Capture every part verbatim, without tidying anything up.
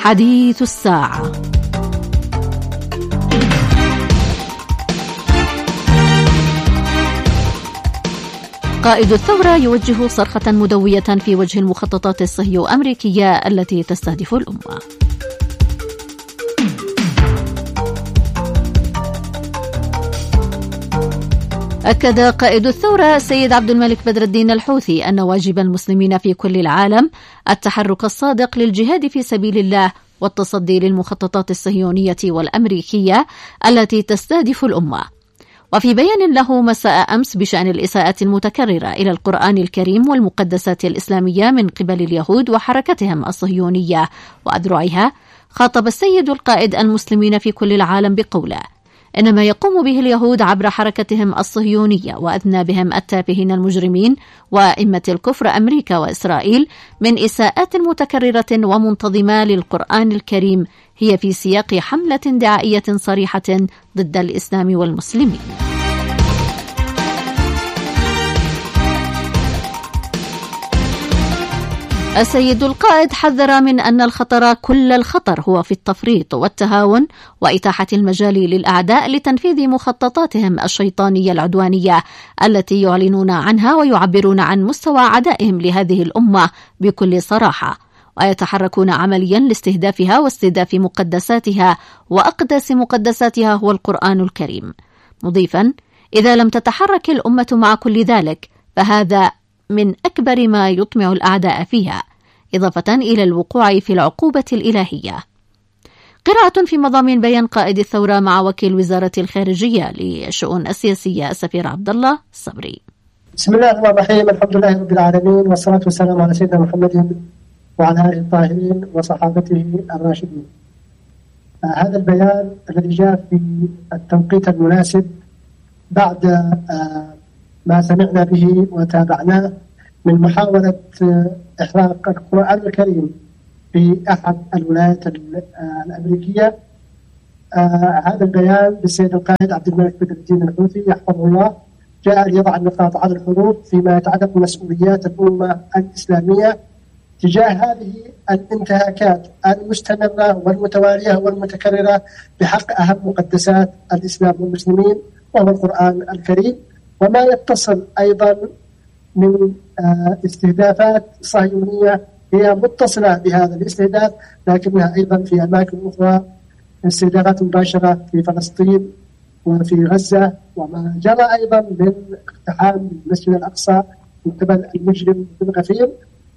حديث الساعة. قائد الثورة يوجه صرخة مدوية في وجه المخططات الصهيو أمريكية التي تستهدف الأمة. أكد قائد الثورة السيد عبد الملك بدر الدين الحوثي أن واجب المسلمين في كل العالم التحرك الصادق للجهاد في سبيل الله والتصدي للمخططات الصهيونية والأمريكية التي تستهدف الأمة. وفي بيان له مساء أمس بشأن الإساءة المتكررة إلى القرآن الكريم والمقدسات الإسلامية من قبل اليهود وحركتهم الصهيونية وأذرعها، خاطب السيد القائد المسلمين في كل العالم بقوله: إن ما يقوم به اليهود عبر حركتهم الصهيونية وأذنابهم التافهين المجرمين وأئمة الكفر أمريكا وإسرائيل من إساءات متكررة ومنتظمة للقرآن الكريم هي في سياق حملة دعائية صريحة ضد الإسلام والمسلمين. السيد القائد حذر من أن الخطر كل الخطر هو في التفريط والتهاون وإتاحة المجال للأعداء لتنفيذ مخططاتهم الشيطانية العدوانية التي يعلنون عنها ويعبرون عن مستوى عدائهم لهذه الأمة بكل صراحة، ويتحركون عمليا لاستهدافها واستهداف مقدساتها، وأقدس مقدساتها هو القرآن الكريم، مضيفا: إذا لم تتحرك الأمة مع كل ذلك فهذا من أكبر ما يطمع الأعداء فيها، إضافة إلى الوقوع في العقوبة الإلهية. قراءة في مضامين بيان قائد الثورة مع وكيل وزارة الخارجية للشؤون السياسية السفير عبد الله الصبري. بسم الله الرحمن الرحيم، الحمد لله رب العالمين، والصلاة والسلام على سيدنا محمد وعلى آله الطاهرين وصحابته الراشدين. آه هذا البيان الذي جاء في التوقيت المناسب بعد آه ما سمعنا به وتابعناه من محاولة إحراق القرآن الكريم في أحد الولايات الأمريكية. آه هذا البيان للسيد القائد عبد الملك بدر الدين الحوثي يحفظه الله جاء ليضع النقاط على الحروف فيما يتعلق بمسؤوليات الأمة الإسلامية تجاه هذه الانتهاكات المستمرة والمتوالية والمتكررة بحق أهم مقدسات الإسلام والمسلمين وهو القرآن الكريم، وما يتصل أيضا من استهدافات صهيونية هي متصلة بهذا الاستهداف، لكنها أيضا في أماكن أخرى استهدافات مباشرة في فلسطين وفي غزة، وما جرى أيضا من اقتحام المسجد الأقصى من قبل المجرم بن غفير،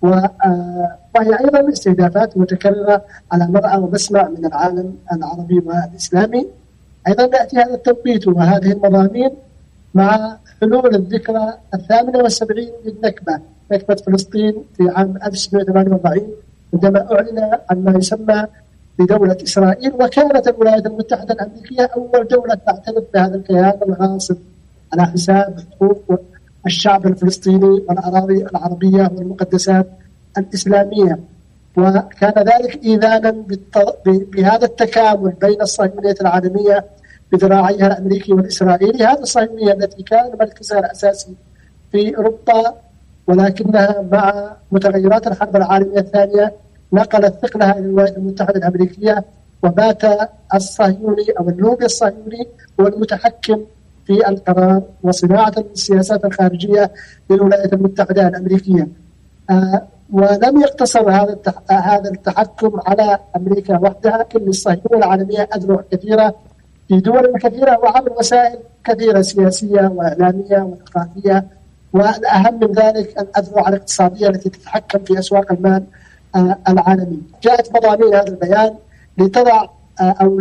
وهي أيضا استهدافات متكررة على مرأى ومسمع من العالم العربي والإسلامي. أيضا يأتي هذا التوقيت وهذه المضامين مع حلول الذكرى الثامنة والسبعين للنكبة، نكبة فلسطين في عام ألف وتسعمائة وثمانية وأربعين، عندما أعلن عن ما يسمى بدولة إسرائيل، وكانت الولايات المتحدة الأمريكية أول دولة تعترف بهذا الكيان الغاصب على حساب حقوق الشعب الفلسطيني والأراضي العربية والمقدسات الإسلامية. وكان ذلك إيذانا بهذا التكامل بين الصهيونية العالمية بذراعيها الأمريكي والإسرائيلي، هذه الصهيونية التي كان مركزها الأساسي في أوروبا، ولكنها مع متغيرات الحرب العالمية الثانية نقلت ثقلها إلى الولايات المتحدة الأمريكية، وبات الصهيوني أو اللوبي الصهيوني هو المتحكم في القرار وصناعة السياسات الخارجية للولايات المتحدة الأمريكية. آه ولم يقتصر هذا هذا التحكم على أمريكا وحدها، إن الصهيونية العالمية أذرع كثيرة في دول كثيرة وعبر وسائل كثيرة سياسية وإعلامية وثقافية، والأهم من ذلك الأذرع الاقتصادية التي تتحكم في أسواق المال آه العالمي. جاءت مضامين هذا البيان لتضع آه أو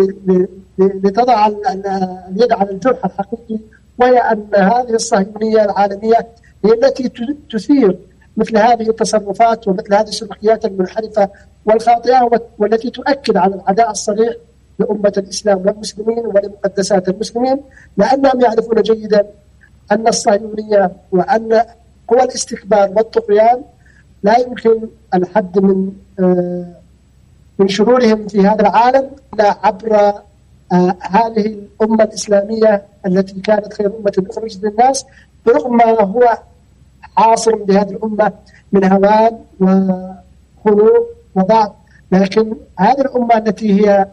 لتضع اليد على الجرح الحقيقي، وهي أن هذه الصهيونية العالمية هي التي تثير مثل هذه التصرفات ومثل هذه السلوكيات المنحرفة والخاطئة، والتي تؤكد على العداء الصريح لأمة الإسلام والمسلمين ولمقدسات المسلمين، لأنهم يعرفون جيدا أن الصهيونية وأن قوى الاستكبار والطغيان لا يمكن الحد من آه من شرورهم في هذا العالم إلا عبر آه هذه الأمة الإسلامية التي كانت خير أمة أخرجت للناس، برغم ما هو حاصل بهذه الأمة من هوان وخلوق وضعف لكن هذه الأمة التي هي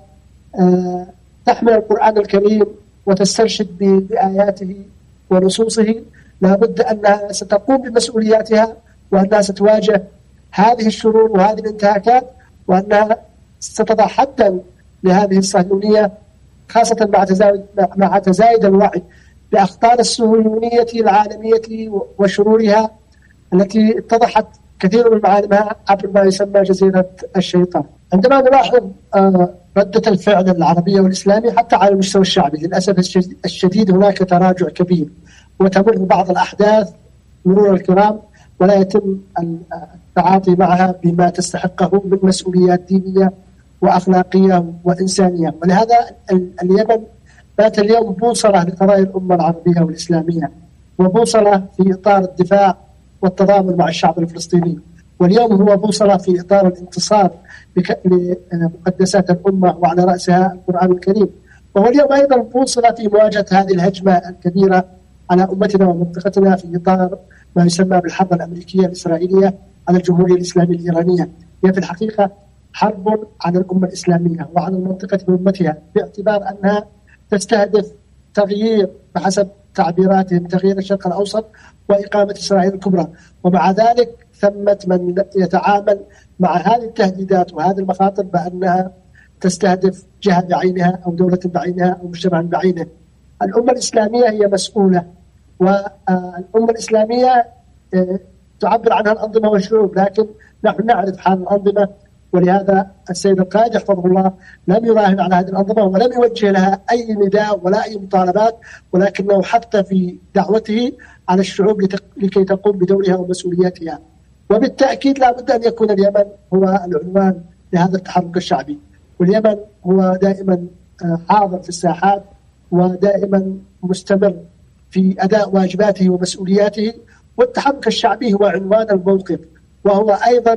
تحمل القرآن الكريم وتسترشد بآياته ونصوصه لابد أنها ستقوم بمسؤولياتها، وأنها ستواجه هذه الشرور وهذه الانتهاكات، وأنها ستضع حدا لهذه الصهيونية، خاصة مع تزايد مع تزايد الوعي بأخطار الصهيونية العالمية وشرورها التي اتضحت كثير من معالمها عبر ما يسمى جزيرة الشيطان. عندما نلاحظ ردة الفعل العربية والإسلامي حتى على المستوى الشعبي، للأسف الشديد هناك تراجع كبير، وتمر بعض الأحداث مرور الكرام ولا يتم التعاطي معها بما تستحقه من مسؤوليات دينية وأخلاقية وإنسانية. ولهذا اليمن بات اليوم بوصلة لقضايا الأمة العربية والإسلامية، وبوصلة في إطار الدفاع والتضامن مع الشعب الفلسطيني، واليوم هو بوصلة في إطار الانتصار لمقدسات الأمة وعلى رأسها القرآن الكريم، وهو اليوم أيضا بوصلة في مواجهة هذه الهجمة الكبيرة على أمتنا ومنطقتنا في إطار ما يسمى بالحرب الأمريكية الإسرائيلية على الجمهورية الإسلامية الإيرانية. هي في الحقيقة حرب على الأمة الإسلامية وعلى المنطقة بأمتها، باعتبار أنها تستهدف تغيير بحسب تعبيراتهم تغيير الشرق الأوسط وإقامة إسرائيل الكبرى. ومع ذلك ثمة من يتعامل مع هذه التهديدات وهذه المخاطر بأنها تستهدف جهة بعينها أو دولة بعينها أو مجتمع بعينه. الأمة الإسلامية هي مسؤولة، والأمة الإسلامية تعبر عنها الأنظمة والشعوب، لكن نحن نعرف حال الأنظمة، ولهذا السيد القائد يحفظه الله لم يراهن على هذه الأنظمة ولم يوجه لها أي نداء ولا أي مطالبات، ولكنه حث في دعوته على الشعوب لكي تقوم بدورها ومسؤولياتها. وبالتأكيد لا بد أن يكون اليمن هو العنوان لهذا التحرك الشعبي، واليمن هو دائما حاضر في الساحات ودائما مستمر في أداء واجباته ومسؤولياته، والتحرك الشعبي هو عنوان الموقف، وهو أيضا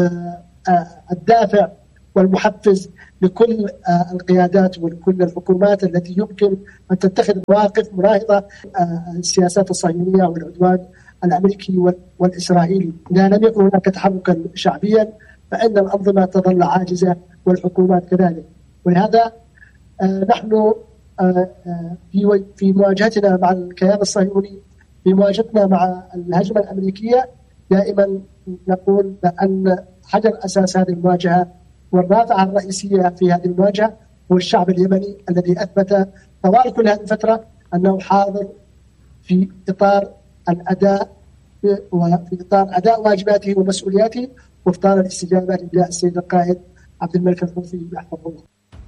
الدافع والمحفز لكل القيادات ولكل الحكومات التي يمكن أن تتخذ مواقف مناهضة السياسات الصهيونية والعدوان الأمريكي والإسرائيلي. إذا لم يكن هناك تحركا شعبيا فإن الأنظمة تظل عاجزة والحكومات كذلك. ولهذا نحن في في مواجهتنا مع الكيان الصهيوني، في مواجهتنا مع الهجمة الأمريكية، دائما نقول بأن حجر أساس هذه المواجهة والرافعة الرئيسية في هذه المواجهة هو الشعب اليمني الذي أثبت طوال كل هذه الفترة أنه حاضر في إطار الأداء وفي إطار أداء واجباته ومسؤولياته وفي إطار الاستجابة لنداء السيد القائد عبد الملك الحوثي يحفظه الله.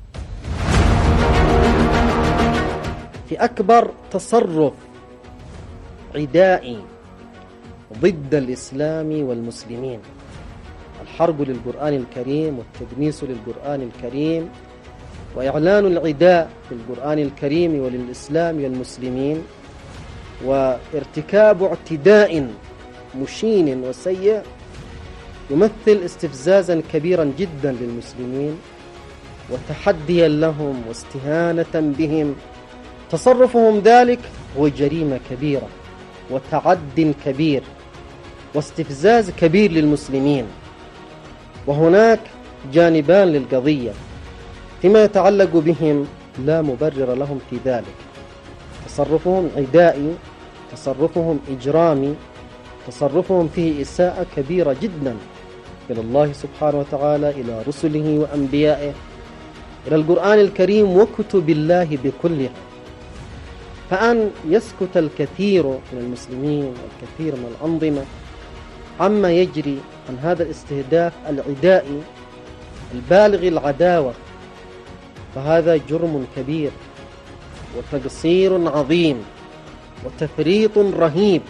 في أكبر تصرف عدائي ضد الإسلام والمسلمين، الحرب للقرآن الكريم والتدنيس للقرآن الكريم وإعلان العداء للقرآن الكريم وللإسلام والمسلمين، وارتكاب اعتداء مشين وسيء يمثل استفزازا كبيرا جدا للمسلمين وتحديا لهم واستهانة بهم. تصرفهم ذلك هو جريمة كبيرة وتعد كبير واستفزاز كبير للمسلمين. وهناك جانبان للقضية فيما يتعلق بهم لا مبرر لهم في ذلك. تصرفهم عدائي، تصرفهم إجرامي، تصرفهم فيه إساءة كبيرة جدا إلى الله سبحانه وتعالى، إلى رسله وأنبيائه، إلى القرآن الكريم وكتب الله بكلها. فأن يسكت الكثير من المسلمين والكثير من الأنظمة عما يجري عن هذا الاستهداف العدائي البالغ العداوة، فهذا جرم كبير وتقصير عظيم وتفريط رهيب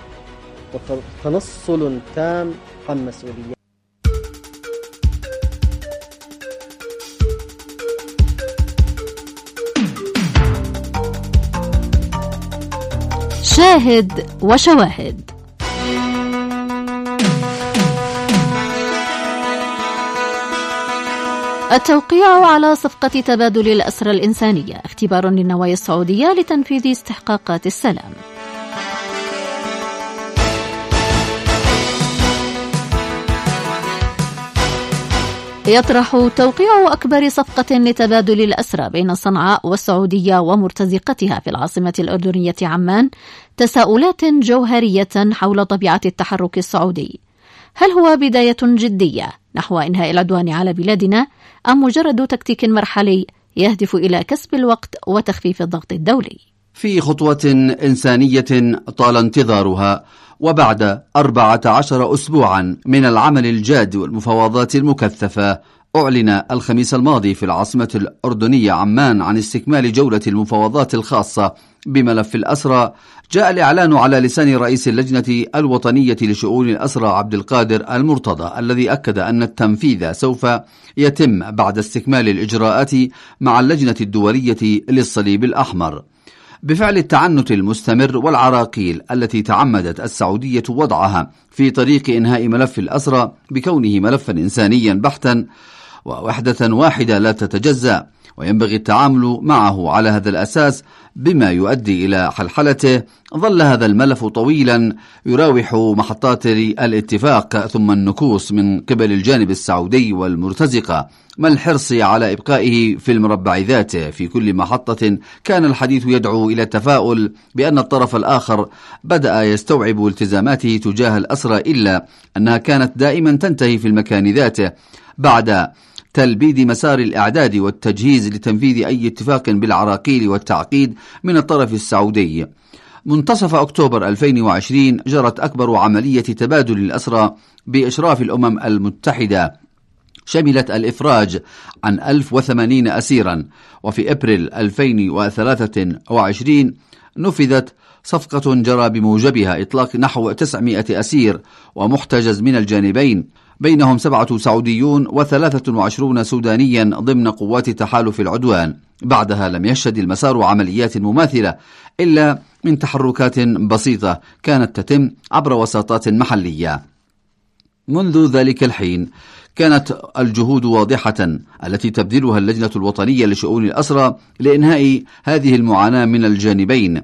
وتنصل تام عن مسؤولية. شاهد وشواهد. التوقيع على صفقة تبادل الأسرى الإنسانية اختبار للنوايا السعودية لتنفيذ استحقاقات السلام. يطرح توقيع أكبر صفقة لتبادل الأسرى بين صنعاء والسعودية ومرتزقتها في العاصمة الأردنية عمان تساؤلات جوهرية حول طبيعة التحرك السعودي. هل هو بداية جدية نحو إنهاء العدوان على بلادنا أم مجرد تكتيك مرحلي يهدف إلى كسب الوقت وتخفيف الضغط الدولي؟ في خطوة إنسانية طال انتظارها، وبعد أربعة عشر أسبوعا من العمل الجاد والمفاوضات المكثفة، أعلن الخميس الماضي في العاصمة الأردنية عمان عن استكمال جولة المفاوضات الخاصة بملف الأسرى. جاء الإعلان على لسان رئيس اللجنة الوطنية لشؤون الأسرى عبد القادر المرتضى، الذي أكد أن التنفيذ سوف يتم بعد استكمال الإجراءات مع اللجنة الدولية للصليب الأحمر. بفعل التعنت المستمر والعراقيل التي تعمدت السعودية وضعها في طريق إنهاء ملف الأسرى بكونه ملفا إنسانيا بحتا ووحدة واحدة لا تتجزأ، وينبغي التعامل معه على هذا الأساس بما يؤدي إلى حلحلته، ظل هذا الملف طويلا يراوح محطات الاتفاق ثم النكوص من قبل الجانب السعودي والمرتزقة، ما الحرص على إبقائه في المربع ذاته. في كل محطة كان الحديث يدعو إلى التفاؤل بأن الطرف الآخر بدأ يستوعب التزاماته تجاه الأسرى، إلا أنها كانت دائما تنتهي في المكان ذاته بعد تلبيد مسار الإعداد والتجهيز لتنفيذ أي اتفاق بالعراقيل والتعقيد من الطرف السعودي. منتصف أكتوبر ألفين وعشرين جرت أكبر عملية تبادل الأسرى بإشراف الأمم المتحدة، شملت الإفراج عن ألف وثمانين أسيرا، وفي أبريل ألفين وثلاثة وعشرين نفذت صفقة جرى بموجبها إطلاق نحو تسعمائة أسير ومحتجز من الجانبين، بينهم سبعة سعوديون وثلاثة وعشرون سودانيا ضمن قوات تحالف العدوان. بعدها لم يشهد المسار عمليات مماثلة إلا من تحركات بسيطة كانت تتم عبر وساطات محلية. منذ ذلك الحين كانت الجهود واضحة التي تبذلها اللجنة الوطنية لشؤون الأسرى لإنهاء هذه المعاناة من الجانبين،